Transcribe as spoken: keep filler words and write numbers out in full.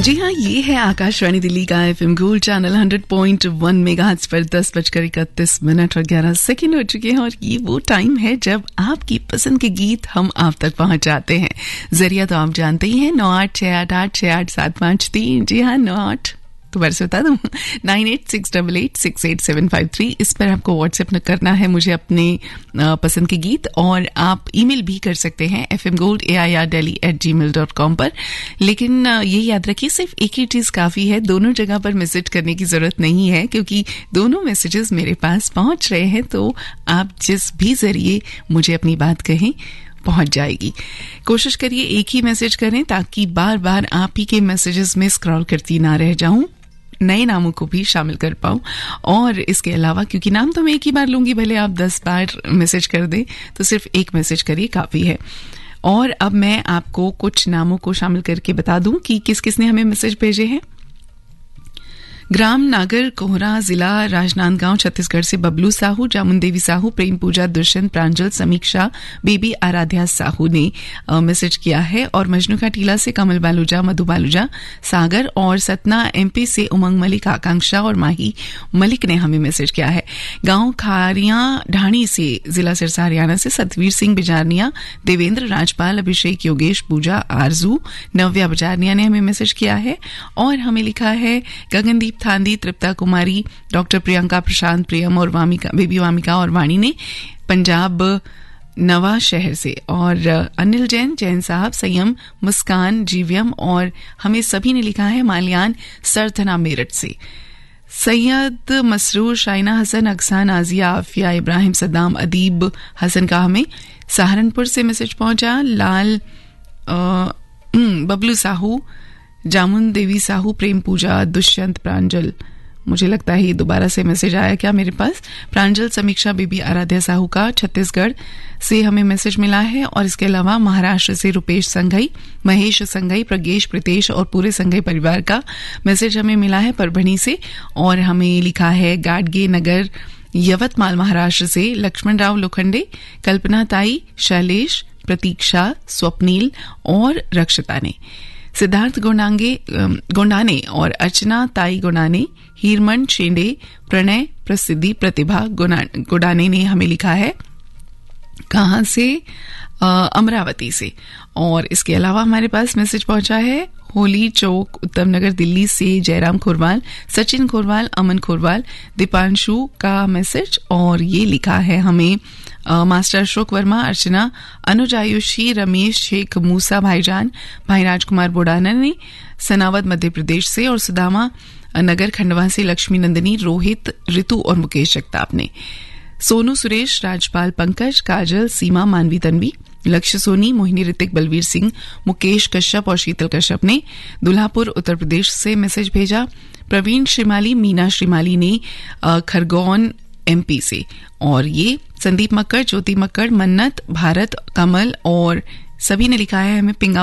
जी हाँ, ये है आकाशवाणी दिल्ली का FM gold channel hundred point one megahertz पर दस बजकर इकतीस मिनट और ग्यारह सेकंड हो चुके हैं और ये वो टाइम है जब आपकी पसंद के गीत हम आप तक पहुंच जाते हैं। जरिया तो आप जानते ही हैं, नौ आठ छः आठ आठ छः आठ सात पाँच तीन। जी हाँ, नौ आठ दोबारा से बता दूं, nine eight six double eight six eight seven five three. इस पर आपको व्हाट्सएप करना है मुझे अपने पसंद के गीत, और आप ईमेल भी कर सकते हैं F M gold A I R daily eight ji mail dot com पर। लेकिन ये याद रखिए, सिर्फ एक ही चीज काफी है, दोनों जगह पर मैसेज करने की जरूरत नहीं है, क्योंकि दोनों मैसेजेस मेरे पास पहुंच रहे हैं। तो आप जिस भी जरिए मुझे अपनी बात कहें, पहुंच जाएगी। कोशिश करिए एक ही मैसेज करें ताकि बार बार आप ही के मैसेजेस में स्क्रॉल करती ना रह जाऊं, नए नामों को भी शामिल कर पाऊं। और इसके अलावा, क्योंकि नाम तो मैं एक ही बार लूंगी, भले आप दस बार मैसेज कर दें, तो सिर्फ एक मैसेज करिए, काफी है। और अब मैं आपको कुछ नामों को शामिल करके बता दूं कि किस किस ने हमें मैसेज भेजे हैं। ग्राम नागर कोहरा, जिला राजनांदगांव, छत्तीसगढ़ से बबलू साहू, जामुन देवी साहू, प्रेम पूजा, दुष्यंत, प्रांजल, समीक्षा, बेबी आराध्या साहू ने मैसेज किया है। और मजनू का टीला से कमल बालूजा, मधु बालूजा, सागर और सतना एमपी से उमंग मलिक, आकांक्षा और माही मलिक ने हमें मैसेज किया है। गांव खारियां ढाणी से, जिला सिरसा, हरियाणा से सतवीर सिंह बिजारनिया, देवेंद्र, राजपाल, अभिषेक, योगेश, पूजा, आरजू, नव्या बिजारनिया ने हमें मैसेज किया है। और हमें लिखा है गगनदीप थांदी, तृप्ता कुमारी, डॉक्टर प्रियंका, प्रशांत, प्रियम और वामिका, बेबी वामिका और वाणी ने पंजाब नवा शहर से। और अनिल जैन, जैन साहब, संयम, मुस्कान, जीव्यम और हमें सभी ने लिखा है मालियान सरथना मेरठ से। सैयद मसरूर, शाइना हसन, अक्सान, आजिया, आफिया, इब्राहिम, सद्दाम, अदीब हसन का हमें सहारनपुर से मैसेज पहुंचा। लाल बबलू साहू, जामुन देवी साहू, प्रेम पूजा, दुष्यंत, प्रांजल, मुझे लगता है ये दोबारा से मैसेज आया क्या मेरे पास। प्रांजल, समीक्षा, बेबी आराध्या साहू का छत्तीसगढ़ से हमें मैसेज मिला है। और इसके अलावा महाराष्ट्र से रुपेश संघई, महेश संघई, प्रगेश, प्रीतेश और पूरे संघई परिवार का मैसेज हमें मिला है परभणी से। और हमें लिखा है गाडगे नगर, यवतमाल, महाराष्ट्र से लक्ष्मण राव लोखंडे, कल्पना ताई, शैलेश, प्रतीक्षा, स्वप्नील और रक्षिता ने। सिद्धार्थ गोंडांगे गोंडाने और अर्चना ताई गोंडाने, हीरमन शेंडे, प्रणय, प्रसिद्धि, प्रतिभा गोंडाने ने हमें लिखा है कहां से, आ, अमरावती से। और इसके अलावा हमारे पास मैसेज पहुंचा है होली चौक, उत्तम नगर, दिल्ली से जयराम खोरवाल, सचिन खोरवाल, अमन खोरवाल, दीपांशु का मैसेज। और ये लिखा है हमें आ, मास्टर अशोक वर्मा, अर्चना, अनुज, आयुषी, रमेश, शेख मूसा भाईजान, भाई राजकुमार बोडाना ने सनावद मध्य प्रदेश से। और सुदामा नगर खंडवा से लक्ष्मी नंदिनी, रोहित, ऋतु और मुकेश जगताप ने। सोनू, सुरेश, राजपाल, पंकज, काजल, सीमा, मानवी, तन्वी, लक्ष्य सोनी, मोहिनी, ऋतिक, बलवीर सिंह, मुकेश कश्यप और शीतल कश्यप ने दुल्हापुर उत्तर प्रदेश से मैसेज भेजा। प्रवीण श्रीमाली, मीना श्रीमाली ने खरगोन एमपी से। और ये संदीप मक्कड़, ज्योति मक्कड़, मन्नत, भारत, कमल और सभी ने लिखा है हमें पिंगा